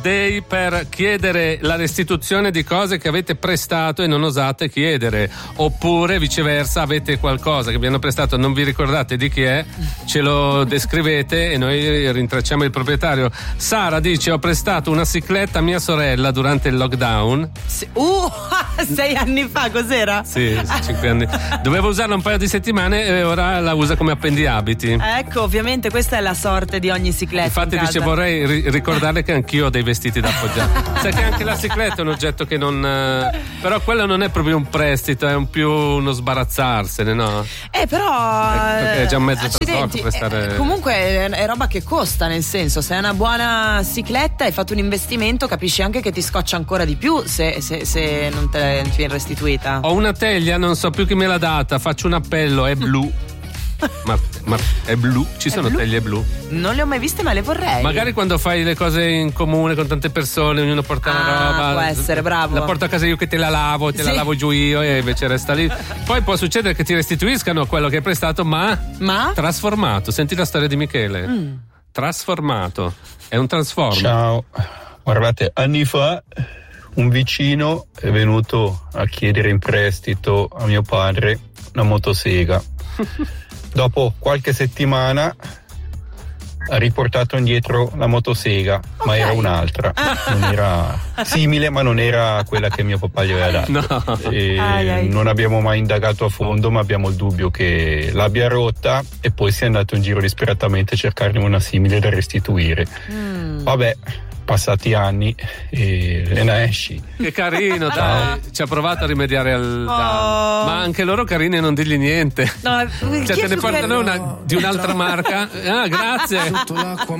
day per chiedere la restituzione di cose che avete prestato e non osate chiedere, oppure viceversa avete qualcosa che vi hanno prestato, non vi ricordate di chi è, ce lo descrivete e noi rintracciamo il proprietario. Sara dice: ho prestato una cicletta a mia sorella durante il lockdown. 6 anni fa, cos'era? Sì, 5 anni. Dovevo usarla un paio di settimane e ora la usa come appendiabiti. Ecco, ovviamente questa è la sorte di ogni cicletta. Infatti dice: vorrei ricordarle che anch'io ho dei vestiti da appoggiare. Sai che anche la cicletta è un oggetto che non però quello non è proprio un prestito, è più uno sbarazzarsene, no? Però perché è già un mezzo trasporto prestare. Comunque è roba che costa, nel senso, se è una buona cicletta hai fatto un investimento, capisci anche che ti scoccia ancora di più se non te ti viene restituita. Ho una teglia, non so più chi me l'ha data, faccio un appello, è blu. Ma è blu? Ci sono teglie blu? Non le ho mai viste, ma le vorrei. Magari quando fai le cose in comune con tante persone, ognuno porta una roba. Può essere, bravo. La porto a casa io che te la lavo, la lavo giù io e invece resta lì. Poi può succedere che ti restituiscano quello che hai prestato, ma? Trasformato. Senti la storia di Michele. Trasformato. È un transformer. Ciao. Guardate, anni fa un vicino è venuto a chiedere in prestito a mio padre una motosega. Dopo qualche settimana ha riportato indietro la motosega, ma era un'altra. Non era simile, ma non era quella che mio papà gli aveva dato. Non abbiamo mai indagato a fondo, ma abbiamo il dubbio che l'abbia rotta e poi sia andato in giro disperatamente a cercarne una simile da restituire. Vabbè, passati anni e ne esci. Che carino, dai, ci ha provato a rimediare al danno. Ma anche loro carini, non dirgli niente. No, cioè te ne portano una di un'altra marca. Grazie.